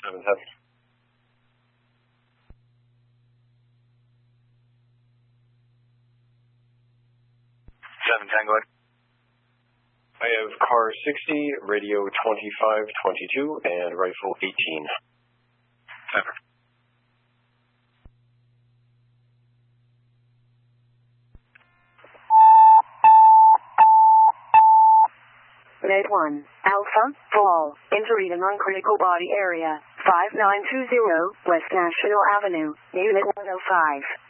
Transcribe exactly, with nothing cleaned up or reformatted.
seven seven. seven ten, go ahead. I have car sixty, radio twenty-five twenty-two, and rifle eighteen. Center. Med one, Alpha, fall, injury to non-critical body area, five nine two zero, West National Avenue, Unit one oh five.